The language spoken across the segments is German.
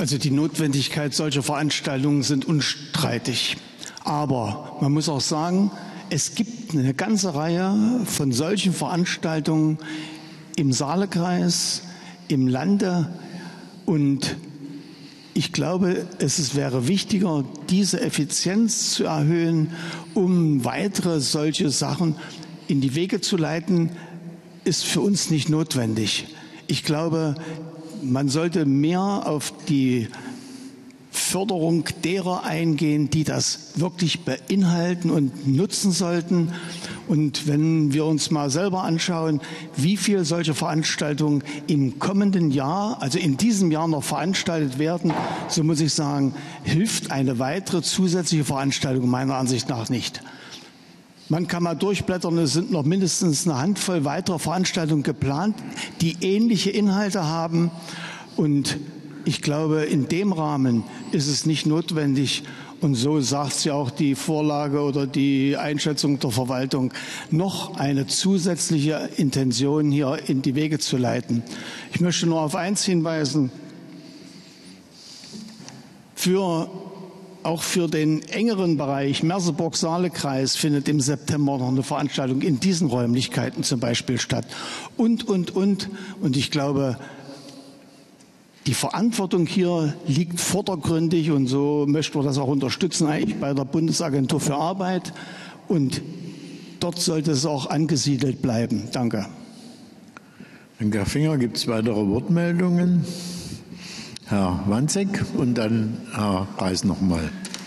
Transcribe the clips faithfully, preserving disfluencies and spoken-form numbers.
Also die Notwendigkeit solcher Veranstaltungen sind unstreitig. Aber man muss auch sagen, es gibt eine ganze Reihe von solchen Veranstaltungen im Saalekreis, im Lande. Und ich glaube, es wäre wichtiger, diese Effizienz zu erhöhen, um weitere solche Sachen in die Wege zu leiten, ist für uns nicht notwendig. Ich glaube, man sollte mehr auf die Förderung derer eingehen, die das wirklich beinhalten und nutzen sollten. Und wenn wir uns mal selber anschauen, wie viel solche Veranstaltungen im kommenden Jahr, also in diesem Jahr noch veranstaltet werden, so muss ich sagen, hilft eine weitere zusätzliche Veranstaltung meiner Ansicht nach nicht. Man kann mal durchblättern, es sind noch mindestens eine Handvoll weiterer Veranstaltungen geplant, die ähnliche Inhalte haben. Und ich glaube, in dem Rahmen ist es nicht notwendig, und so sagt es ja auch die Vorlage oder die Einschätzung der Verwaltung, noch eine zusätzliche Intention hier in die Wege zu leiten. Ich möchte nur auf eins hinweisen. Für Auch für den engeren Bereich Merseburg-Saale-Kreis findet im September noch eine Veranstaltung in diesen Räumlichkeiten zum Beispiel statt. Und, und, und. Und ich glaube, die Verantwortung hier liegt vordergründig, und so möchten wir das auch unterstützen, eigentlich bei der Bundesagentur für Arbeit. Und dort sollte es auch angesiedelt bleiben. Danke. Danke, Herr Finger. Gibt es weitere Wortmeldungen? Herr Wanzek und dann Herr Reis nochmal.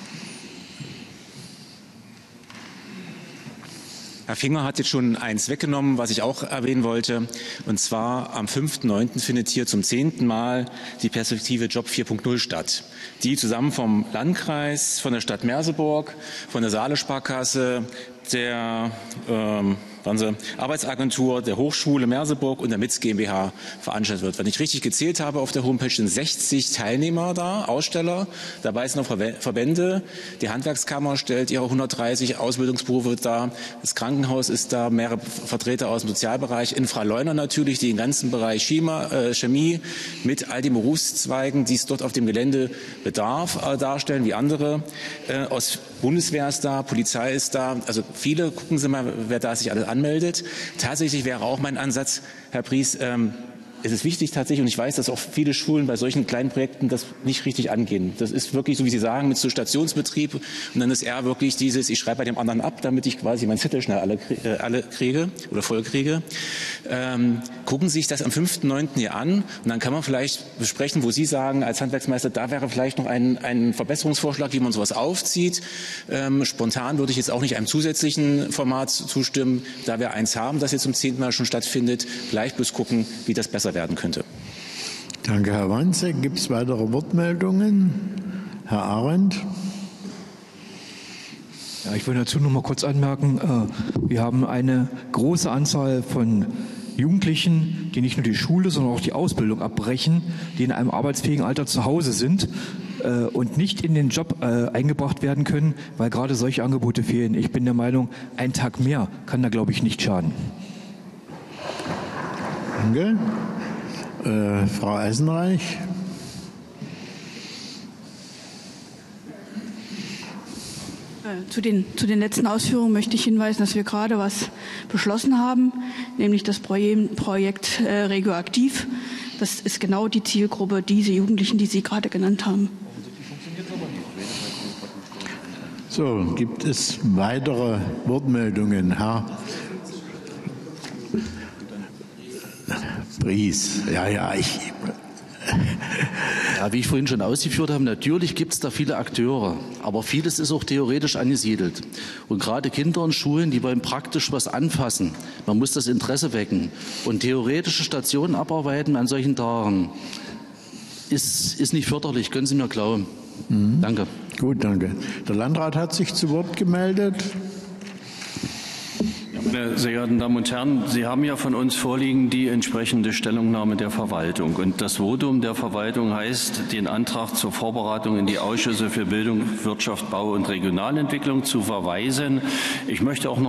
Herr Finger hat jetzt schon eins weggenommen, was ich auch erwähnen wollte. Und zwar am fünften neunten findet hier zum zehnten Mal die Perspektive Job vier Punkt null statt, die zusammen vom Landkreis, von der Stadt Merseburg, von der Saale-Sparkasse, der ähm, Arbeitsagentur, der Hochschule Merseburg und der M I Z GmbH veranstaltet wird. Wenn ich richtig gezählt habe, auf der Homepage sind sechzig Teilnehmer da, Aussteller. Dabei sind noch Verbände. Die Handwerkskammer stellt ihre hundertdreißig Ausbildungsberufe dar. Das Krankenhaus ist da, mehrere Vertreter aus dem Sozialbereich. Infraleuner natürlich, die den ganzen Bereich Chima, äh, Chemie mit all den Berufszweigen, die es dort auf dem Gelände bedarf, äh, darstellen, wie andere. Äh, aus Bundeswehr ist da, Polizei ist da. Also viele, gucken Sie mal, wer da sich alles anmeldet. Tatsächlich wäre auch mein Ansatz, Herr Pries, ähm, es ist wichtig tatsächlich, und ich weiß, dass auch viele Schulen bei solchen kleinen Projekten das nicht richtig angehen. Das ist wirklich, so wie Sie sagen, mit so Stationsbetrieb, und dann ist eher wirklich dieses, ich schreibe bei dem anderen ab, damit ich quasi meinen Zettel schnell alle, äh, alle kriege oder voll kriege. Ähm, gucken Sie sich das am fünften neunten hier an, und dann kann man vielleicht besprechen, wo Sie sagen, als Handwerksmeister, da wäre vielleicht noch ein, ein Verbesserungsvorschlag, wie man sowas aufzieht. Ähm, spontan würde ich jetzt auch nicht einem zusätzlichen Format zustimmen, da wir eins haben, das jetzt zum zehnten Mal schon stattfindet. Vielleicht bloß gucken, wie das besser werden könnte. Danke, Herr Wanzek. Gibt es weitere Wortmeldungen? Herr Arendt. Ja, ich will dazu noch mal kurz anmerken, wir haben eine große Anzahl von Jugendlichen, die nicht nur die Schule, sondern auch die Ausbildung abbrechen, die in einem arbeitsfähigen Alter zu Hause sind und nicht in den Job eingebracht werden können, weil gerade solche Angebote fehlen. Ich bin der Meinung, ein Tag mehr kann da, glaube ich, nicht schaden. Danke. Äh, Frau Eisenreich. Zu den, zu den letzten Ausführungen möchte ich hinweisen, dass wir gerade was beschlossen haben, nämlich das Projekt, Projekt äh, Regioaktiv. Das ist genau die Zielgruppe, diese Jugendlichen, die Sie gerade genannt haben. So, gibt es weitere Wortmeldungen? Herr Pries. Ja, ja, ich... Ja, wie ich vorhin schon ausgeführt habe, natürlich gibt es da viele Akteure, aber vieles ist auch theoretisch angesiedelt. Und gerade Kinder und Schulen, die wollen praktisch was anfassen. Man muss das Interesse wecken. Und theoretische Stationen abarbeiten an solchen Tagen ist, ist nicht förderlich, können Sie mir glauben. Mhm. Danke. Gut, danke. Der Landrat hat sich zu Wort gemeldet. Meine sehr geehrten Damen und Herren, Sie haben ja von uns vorliegen die entsprechende Stellungnahme der Verwaltung. Und das Votum der Verwaltung heißt, den Antrag zur Vorberatung in die Ausschüsse für Bildung, Wirtschaft, Bau und Regionalentwicklung zu verweisen. Ich möchte auch noch